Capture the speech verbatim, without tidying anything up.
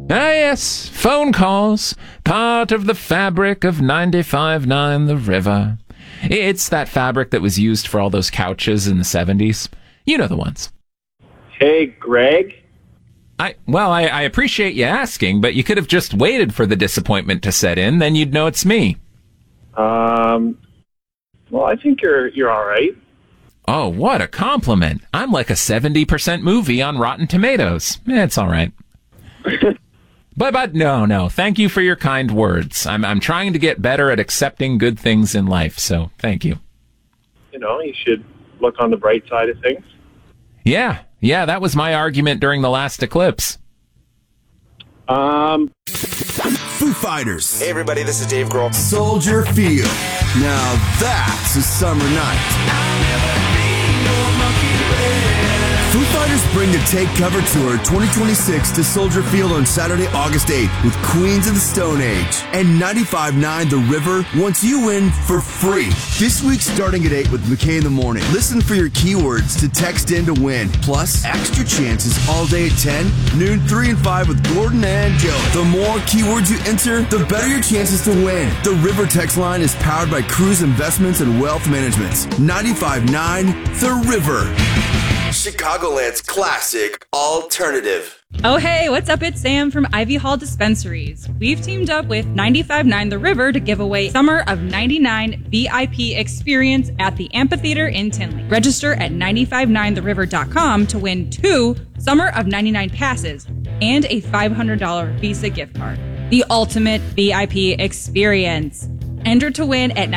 Ah, yes, phone calls, part of the fabric of ninety-five point nine The River. It's that fabric that was used for all those couches in the seventies. You know the ones. Hey, Greg? I Well, I, I appreciate you asking, but you could have just waited for the disappointment to set in, then you'd know it's me. Um, well, I think you're you're all right. Oh, what a compliment. I'm like a seventy percent movie on Rotten Tomatoes. Eh, it's all right. But, but, no, no. Thank you for your kind words. I'm, I'm trying to get better at accepting good things in life, so thank you. You know, you should look on the bright side of things. Yeah, yeah, that was my argument during the last eclipse. Um, Foo Fighters. Hey everybody, this is Dave Grohl. Soldier Field. Now that's a summer night. Foo Fighters bring the Take Cover Tour twenty twenty-six to Soldier Field on Saturday, August eighth with Queens of the Stone Age. And ninety-five point nine The River wants you in for free. This week starting at eight with McKay in the Morning. Listen for your keywords to text in to win. Plus, extra chances all day at ten, noon, three, and five with Gordon and Joe. The more keywords you enter, the better your chances to win. The River text line is powered by Cruise Investments and Wealth Management. ninety-five point nine The River. Chicagoland's classic alternative. Oh, hey, what's up? It's Sam from Ivy Hall Dispensaries. We've teamed up with ninety-five point nine The River to give away Summer of ninety-nine V I P experience at the Amphitheater in Tinley. Register at ninety-five nine the river dot com to win two Summer of ninety-nine passes and a five hundred dollars Visa gift card. The ultimate V I P experience. Enter to win at